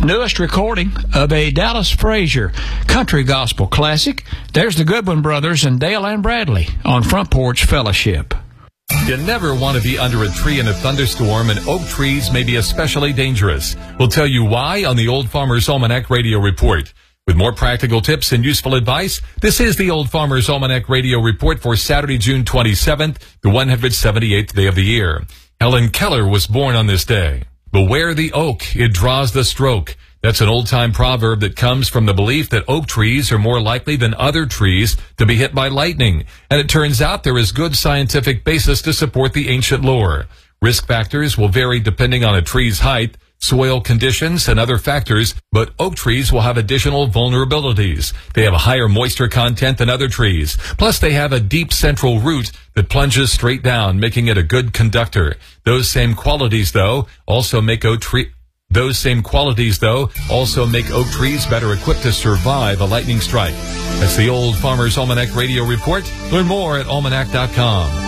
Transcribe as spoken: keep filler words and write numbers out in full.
newest recording of a Dallas Frazier country gospel classic. There's the Goodwin Brothers and Dale and Bradley on Front Porch Fellowship. You never want to be under a tree in a thunderstorm, and oak trees may be especially dangerous. We'll tell you why on the Old Farmer's Almanac Radio Report. With more practical tips and useful advice, this is the Old Farmer's Almanac Radio Report for Saturday, June twenty-seventh, the one hundred seventy-eighth day of the year. Helen Keller was born on this day. Beware the oak, it draws the stroke. That's an old-time proverb that comes from the belief that oak trees are more likely than other trees to be hit by lightning. And it turns out there is good scientific basis to support the ancient lore. Risk factors will vary depending on a tree's height, soil conditions, and other factors, but oak trees will have additional vulnerabilities. They have a higher moisture content than other trees. Plus, they have a deep central root that plunges straight down, making it a good conductor. Those same qualities, though, also make oak tree... Those same qualities, though, also make oak trees better equipped to survive a lightning strike. That's the Old Farmer's Almanac Radio Report. Learn more at almanac dot com.